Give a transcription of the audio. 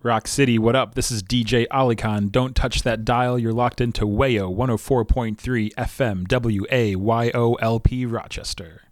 Rock City, what up? This is DJ Ali Khan. Don't touch that dial. You're locked into WAYO 104.3 FM WAYOLP Rochester.